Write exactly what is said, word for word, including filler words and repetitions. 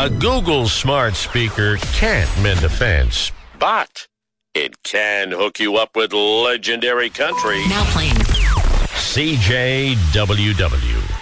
A Google smart speaker can't mend a fence, but it can hook you up with legendary country. Now playing C J W W.